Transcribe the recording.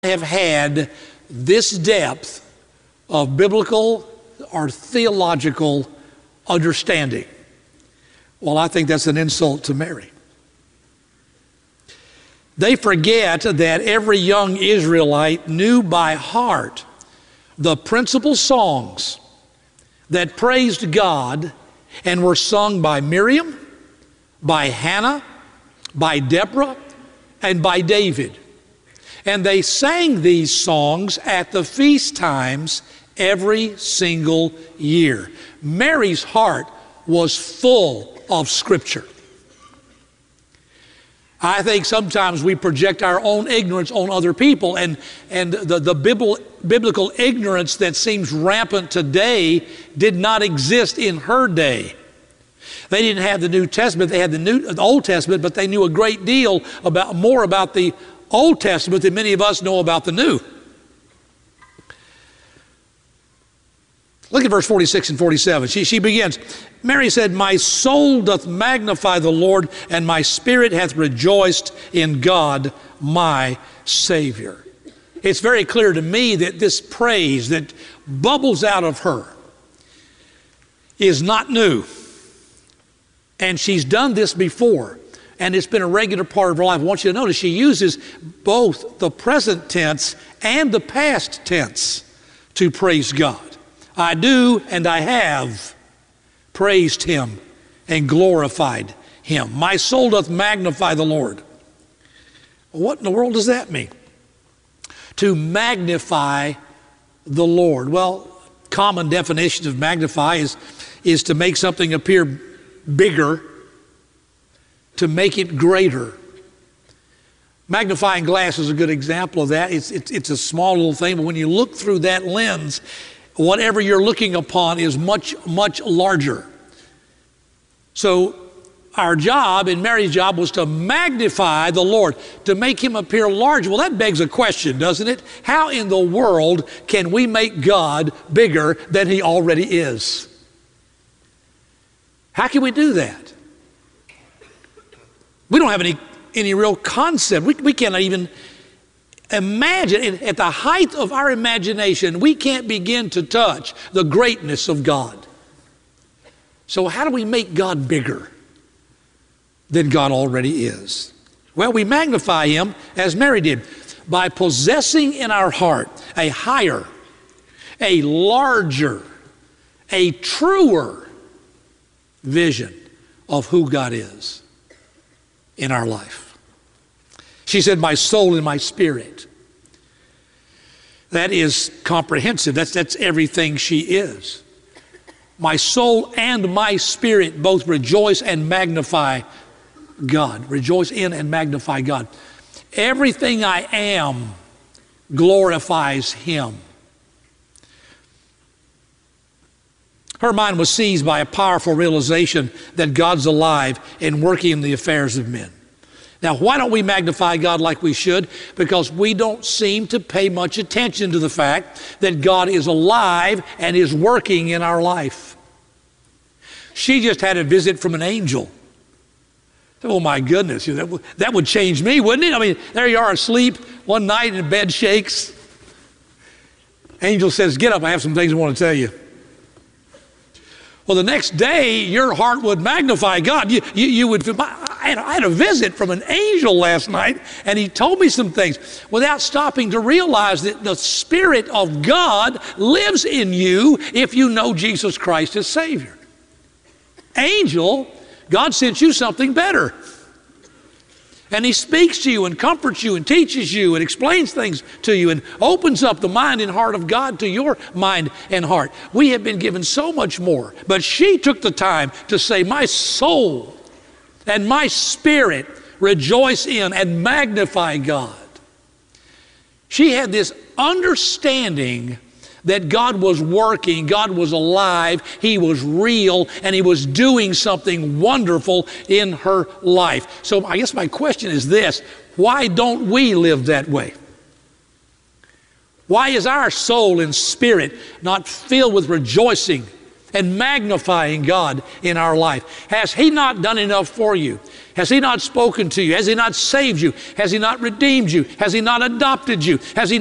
have had this depth of biblical or theological understanding. Well, I think that's an insult to Mary. They forget that every young Israelite knew by heart the principal songs that praised God and were sung by Miriam, by Hannah, by Deborah, and by David. And they sang these songs at the feast times every single year. Mary's heart was full of Scripture. I think sometimes we project our own ignorance on other people, and the biblical ignorance that seems rampant today did not exist in her day. They didn't have the New Testament, they had the Old Testament, but they knew a great deal more about the Old Testament than many of us know about the New. Look at verse 46 and 47. She begins, Mary said, "My soul doth magnify the Lord, and my spirit hath rejoiced in God my Savior." It's very clear to me that this praise that bubbles out of her is not new. And she's done this before, and it's been a regular part of her life. I want you to notice she uses both the present tense and the past tense to praise God. I do and I have praised Him and glorified Him. My soul doth magnify the Lord. What in the world does that mean? To magnify the Lord. Well, common definition of magnify is to make something appear bigger, to make it greater. Magnifying glass is a good example of that. It's a small little thing, but when you look through that lens, whatever you're looking upon is much, much larger. So our job, and Mary's job, was to magnify the Lord, to make Him appear large. Well, that begs a question, doesn't it? How in the world can we make God bigger than He already is? How can we do that? We don't have any real concept. We cannot even imagine. At the height of our imagination, we can't begin to touch the greatness of God. So how do we make God bigger than God already is? Well, we magnify Him as Mary did by possessing in our heart a higher, a larger, a truer vision of who God is in our life. She said, my soul and my spirit. That is comprehensive. That's everything she is. My soul and my spirit both rejoice and magnify God. Rejoice in and magnify God. Everything I am glorifies Him. Her mind was seized by a powerful realization that God's alive and working in the affairs of men. Now, why don't we magnify God like we should? Because we don't seem to pay much attention to the fact that God is alive and is working in our life. She just had a visit from an angel. Oh my goodness, that would change me, wouldn't it? I mean, there you are asleep one night and the bed shakes. Angel says, get up, I have some things I want to tell you. Well, the next day, your heart would magnify God. You would feel, I had a visit from an angel last night, and he told me some things without stopping to realize that the Spirit of God lives in you if you know Jesus Christ as Savior. Angel, God sent you something better. And He speaks to you and comforts you and teaches you and explains things to you and opens up the mind and heart of God to your mind and heart. We have been given so much more. But she took the time to say, my soul and my spirit rejoice in and magnify God. She had this understanding that God was working, God was alive, He was real, and He was doing something wonderful in her life. So I guess my question is this: why don't we live that way? Why is our soul and spirit not filled with rejoicing and magnifying God in our life. Has He not done enough for you? Has He not spoken to you? Has He not saved you? Has He not redeemed you? Has He not adopted you? Has He